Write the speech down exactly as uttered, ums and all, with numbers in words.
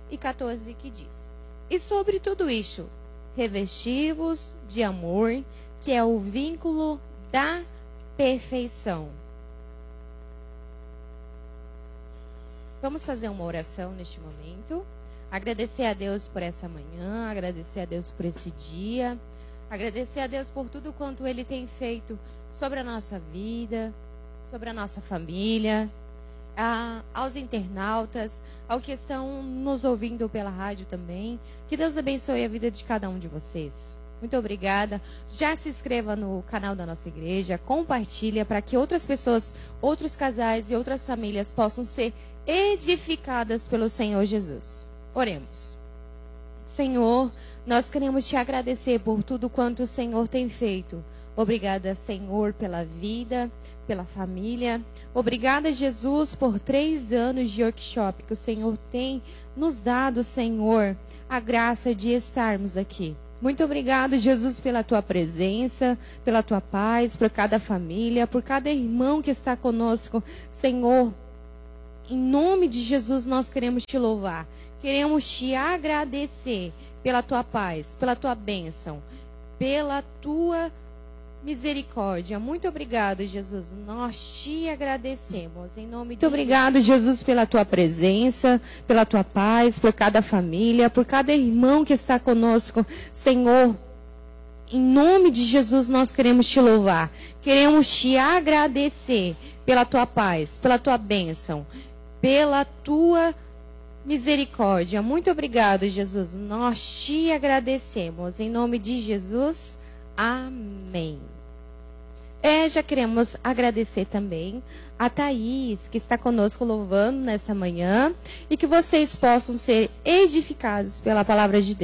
e quatorze, que diz: E sobre tudo isso, revesti-vos de amor, que é o vínculo da perfeição. Vamos fazer uma oração neste momento. Agradecer a Deus por essa manhã, agradecer a Deus por esse dia, agradecer a Deus por tudo quanto Ele tem feito sobre a nossa vida, sobre a nossa família, a, aos internautas, ao que estão nos ouvindo pela rádio também. Que Deus abençoe a vida de cada um de vocês. Muito obrigada. Já se inscreva no canal da nossa igreja, compartilha para que outras pessoas, outros casais e outras famílias possam ser edificadas pelo Senhor Jesus. Oremos. Senhor, nós queremos te agradecer por tudo quanto o Senhor tem feito. Obrigada, Senhor, pela vida, pela família. Obrigada, Jesus, por três anos de workshop que o Senhor tem nos dado, Senhor, a graça de estarmos aqui. Muito obrigado, Jesus, pela tua presença, pela tua paz, por cada família, por cada irmão que está conosco. Senhor, em nome de Jesus, nós queremos te louvar. Queremos te agradecer pela tua paz, pela tua bênção, pela tua misericórdia. Muito obrigado, Jesus. Nós te agradecemos. Em nome de Muito obrigado, Jesus, pela tua presença, pela tua paz, por cada família, por cada irmão que está conosco. Senhor, em nome de Jesus, nós queremos te louvar. Queremos te agradecer pela tua paz, pela tua bênção, pela tua misericórdia. Muito obrigado, Jesus. Nós te agradecemos. Em nome de Jesus, amém. É, já queremos agradecer também a Thaís, que está conosco louvando nessa manhã, e que vocês possam ser edificados pela palavra de Deus.